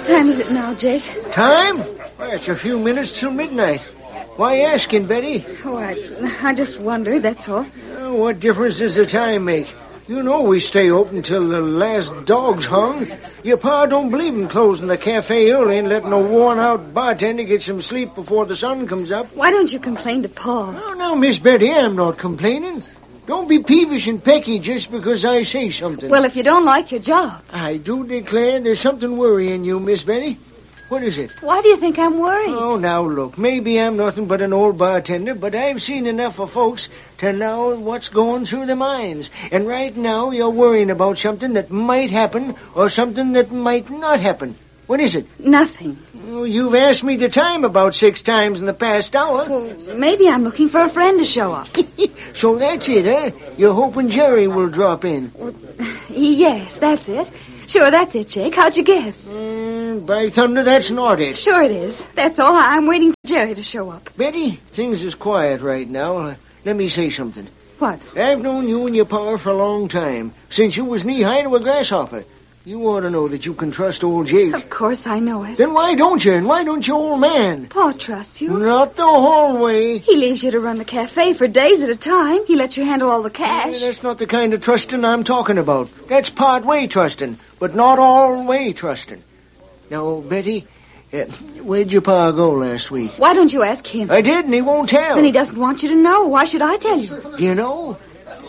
time is it now, Jake? Time? Well, it's a few minutes till midnight. Why asking, Betty? Oh, I just wondered, that's all. What difference does the time make? You know we stay open till the last dog's hung. Your pa don't believe in closing the cafe early and letting a worn-out bartender get some sleep before the sun comes up. Why don't you complain to Pa? Oh, now, Miss Betty, I'm not complaining. Don't be peevish and pecky just because I say something. Well, if you don't like your job. I do declare there's something worrying you, Miss Betty. What is it? Why do you think I'm worried? Oh, now, look, maybe I'm nothing but an old bartender, but I've seen enough of folks to know what's going through their minds. And right now, you're worrying about something that might happen or something that might not happen. What is it? Nothing. Oh, you've asked me the time about 6 times in the past hour. Well, maybe I'm looking for a friend to show up. So that's it, eh? You're hoping Jerry will drop in. Well, yes, that's it. Sure, that's it, Jake. How'd you guess? By thunder, that's not it. Sure it is. That's all. I'm waiting for Jerry to show up. Betty, things is quiet right now. Let me say something. What? I've known you and your pa for a long time. Since you was knee-high to a grasshopper. You ought to know that you can trust old Jake. Of course I know it. Then why don't you? And why don't you, old man? Pa trusts you. Not the whole way. He leaves you to run the cafe for days at a time. He lets you handle all the cash. That's not the kind of trusting I'm talking about. That's part-way trusting, but not all-way trusting. Now, Betty, where'd your pa go last week? Why don't you ask him? I did, and he won't tell. Then he doesn't want you to know. Why should I tell you? Do you know?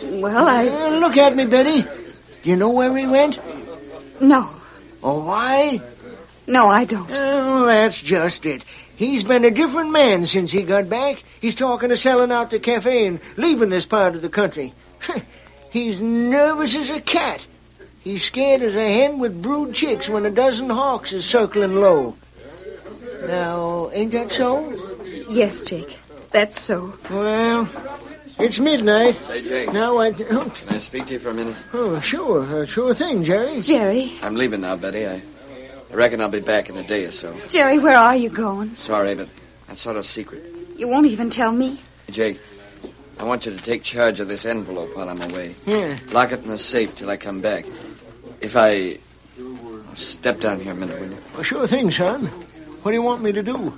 Well, Look at me, Betty. Do you know where he went? No. Oh, why? No, I don't. Oh, that's just it. He's been a different man since he got back. He's talking of selling out the cafe and leaving this part of the country. He's nervous as a cat. He's scared as a hen with brood chicks when a dozen hawks is circling low. Now, ain't that so? Yes, Jake. That's so. Well, it's midnight. Say, Jake. Now Can I speak to you for a minute? Oh, sure. Sure thing, Jerry. Jerry. I'm leaving now, Betty. I reckon I'll be back in a day or so. Jerry, where are you going? Sorry, but that's sort of secret. You won't even tell me? Jake, I want you to take charge of this envelope while I'm away. Yeah. Lock it in the safe till I come back. If I... Step down here a minute, will you? Well, sure thing, son. What do you want me to do?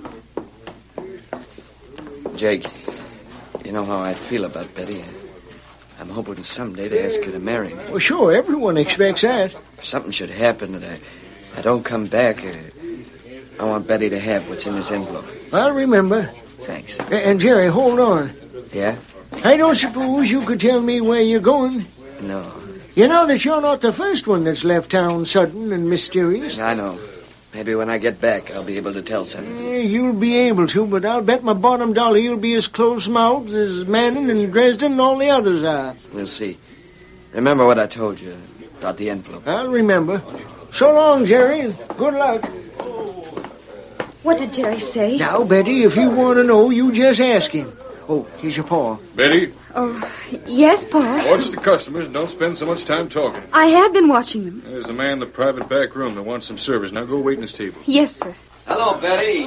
Jake, you know how I feel about Betty. I'm hoping someday to ask her to marry me. Well, sure. Everyone expects that. If something should happen that I don't come back, I want Betty to have what's in this envelope. I'll remember. Thanks. And, Jerry, hold on. Yeah? I don't suppose you could tell me where you're going? No. You know that you're not the first one that's left town sudden and mysterious. I know. Maybe when I get back, I'll be able to tell something. You'll be able to, but I'll bet my bottom dollar you'll be as close-mouthed as Manning and Dresden and all the others are. We'll see. Remember what I told you about the envelope. I'll remember. So long, Jerry. Good luck. What did Jerry say? Now, Betty, if you want to know, you just ask him. Oh, here's your paw. Betty, Oh, yes, Pa. watch the customers and don't spend so much time talking. I have been watching them. There's a man in the private back room that wants some service. Now go wait in his table. Yes, sir. Hello, Betty.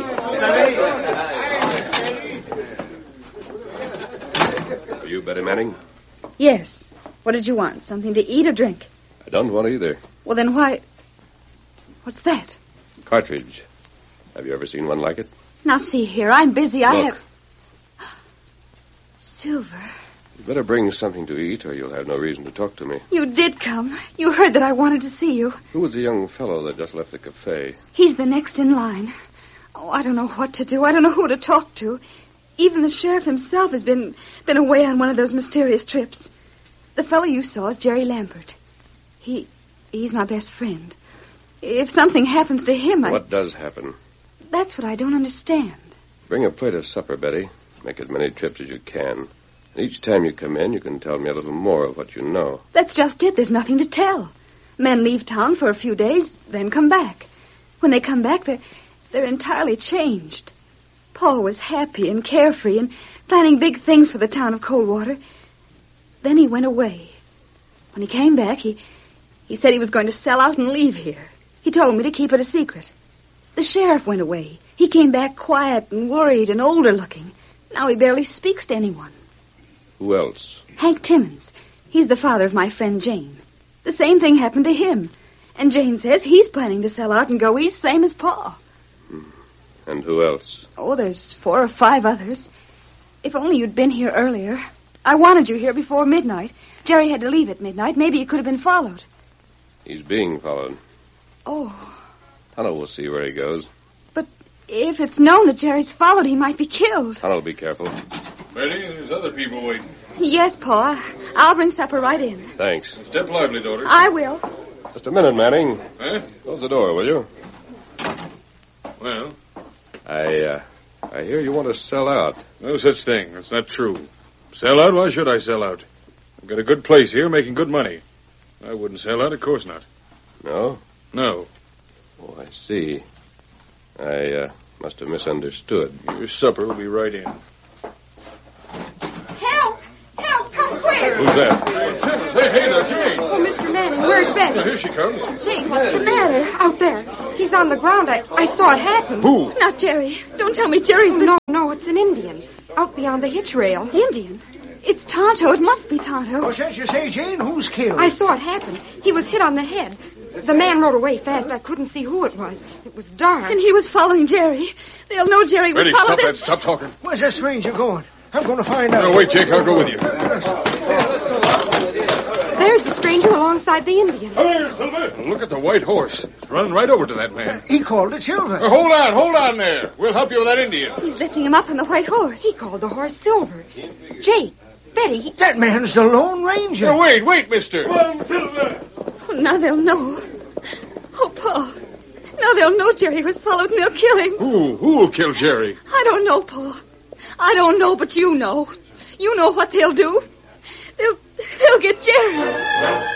Are you Betty Manning? Yes. What did you want? Something to eat or drink? I don't want either. Well, then why... What's that? Cartridge. Have you ever seen one like it? Now, see here. I'm busy. I Look. have... Silver. You better bring something to eat or you'll have no reason to talk to me. You did come. You heard that I wanted to see you. Who was the young fellow that just left the cafe? He's the next in line. Oh, I don't know what to do. I don't know who to talk to. Even the sheriff himself has been away on one of those mysterious trips. The fellow you saw is Jerry Lambert. He's my best friend. If something happens to him, What does happen? That's what I don't understand. Bring a plate of supper, Betty. Make as many trips as you can. And each time you come in, you can tell me a little more of what you know. That's just it. There's nothing to tell. Men leave town for a few days, then come back. When they come back, they're entirely changed. Paul was happy and carefree and planning big things for the town of Coldwater. Then he went away. When he came back, he said he was going to sell out and leave here. He told me to keep it a secret. The sheriff went away. He came back quiet and worried and older looking. Now he barely speaks to anyone. Who else? Hank Timmons. He's the father of my friend Jane. The same thing happened to him. And Jane says he's planning to sell out and go east, same as Pa. And who else? Oh, there's 4 or 5 others. If only you'd been here earlier. I wanted you here before midnight. Jerry had to leave at midnight. Maybe he could have been followed. He's being followed. Oh. Tonto will see where he goes. But if it's known that Jerry's followed, he might be killed. Tonto will be careful. Betty, there's other people waiting. Yes, Pa. I'll bring supper right in. Thanks. Step lively, daughter. I will. Just a minute, Manning. Huh? Close the door, will you? Well, I hear you want to sell out. no such thing. That's not true. Sell out? Why should I sell out? I've got a good place here making good money. I wouldn't sell out, of course not. No? No. Oh, I see. I must have misunderstood. Your supper will be right in. Help! Help! Come quick! Who's that? Hey there, Jane. Oh, Mr. Manning, where's Betty? Here she comes. Jane, what's the matter? Out there. He's on the ground. I saw it happen. Who? Not Jerry. Don't tell me Jerry's been... No, it's an Indian. Out beyond the hitch rail. Indian? It's Tonto. It must be Tonto. What's that you say, Jane? Who's killed? I saw it happen. He was hit on the head. The man rode away fast. I couldn't see who it was. It was dark. And he was following Jerry. They'll know Jerry was Betty, following stop them. that. Stop talking. Where's that stranger going? I'm going to find out. No, wait, Jake. I'll go with you. There's the stranger alongside the Indian. Come here, Silver. Look at the white horse. It's running right over to that man. He called it Silver. Hold on there. We'll help you with that Indian. He's lifting him up on the white horse. He called the horse Silver. Jake, Betty, That man's the Lone Ranger. No, wait, mister. Oh, now they'll know. Oh, Paul. Now they'll know Jerry was followed and they'll kill him. Who'll kill Jerry? I don't know, Paul. I don't know, but you know. You know what they'll do. They'll get Jerry.